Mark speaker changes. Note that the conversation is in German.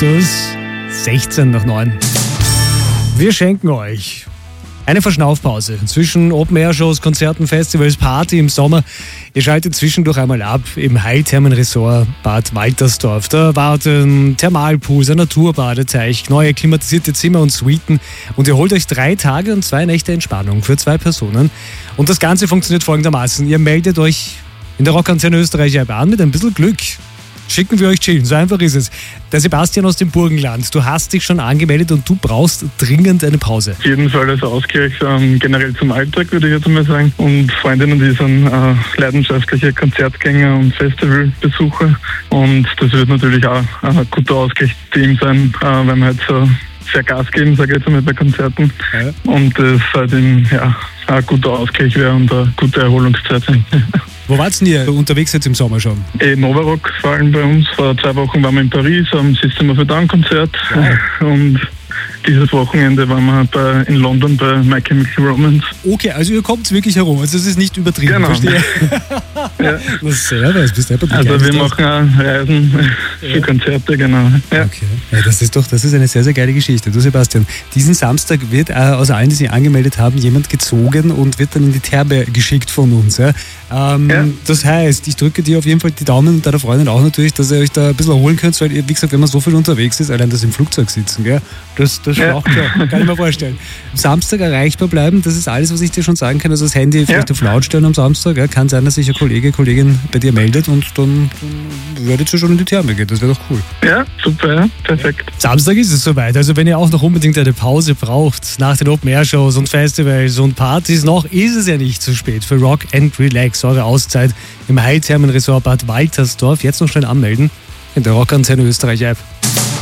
Speaker 1: Status 16:09. Wir schenken euch eine Verschnaufpause zwischen Open-Air-Shows, Konzerten, Festivals, Party im Sommer. Ihr schaltet zwischendurch einmal ab im Heilthermen-Resort Bad Waltersdorf. Da warten Thermalpools, ein Naturbadeteich, neue klimatisierte Zimmer und Suiten. Und ihr holt euch 3 Tage und 2 Nächte Entspannung für 2 Personen. Und das Ganze funktioniert folgendermaßen. Ihr meldet euch in der Rockantenne Österreich an mit ein bisschen Glück. Schicken wir euch chillen, so einfach ist es. Der Sebastian aus dem Burgenland, du hast dich schon angemeldet und du brauchst dringend eine Pause.
Speaker 2: Auf jeden Fall als Ausgleich generell zum Alltag, würde ich jetzt mal sagen. Und Freundinnen, die sind leidenschaftliche Konzertgänger und Festivalbesucher. Und das wird natürlich auch ein guter Ausgleich für ihn sein, weil wir halt so sehr Gas geben, sage ich jetzt einmal, bei Konzerten. Ja. Und das halt ein guter Ausgleich wäre und eine gute Erholungszeit sein.
Speaker 1: Wo wart denn ihr unterwegs jetzt im Sommer schon?
Speaker 2: Novarock vor allem bei uns. Vor 2 Wochen waren wir in Paris am System of a Down Konzert. Ja. Und dieses Wochenende waren wir in London bei My Chemical Romance.
Speaker 1: Okay, also ihr kommt wirklich herum. Also es ist nicht übertrieben,
Speaker 2: genau.
Speaker 1: Verstehe.
Speaker 2: Ja.
Speaker 1: Was sehr, was bist du
Speaker 2: Also wir machen auch Reisen für Konzerte, genau. Ja.
Speaker 1: Okay. Ja, das ist eine sehr, sehr geile Geschichte. Du Sebastian, diesen Samstag wird aus allen, die sich angemeldet haben, jemand gezogen und wird dann in die Therme geschickt von uns. Ja? Das heißt, ich drücke dir auf jeden Fall die Daumen und deiner Freundin auch natürlich, dass ihr euch da ein bisschen erholen könnt, weil ihr, wie gesagt, wenn man so viel unterwegs ist, allein das im Flugzeug sitzen, gell? Das schlaucht ja, kann ich mir vorstellen. Am Samstag erreichbar bleiben, das ist alles, was ich dir schon sagen kann. Also das Handy vielleicht auf laut stellen am Samstag. Ja? Kann sein, dass sich ein Kollegin bei dir meldet und dann werdet ihr schon in die Therme gehen. Das wäre doch cool.
Speaker 2: Ja, super, ja, perfekt.
Speaker 1: Samstag ist es soweit. Also wenn ihr auch noch unbedingt eine Pause braucht nach den Open-Air-Shows und Festivals und Partys, noch ist es ja nicht zu spät für Rock and Relax. Eure Auszeit im Heilthermen-Resort Bad Waltersdorf. Jetzt noch schnell anmelden in der Rockantenne Österreich App.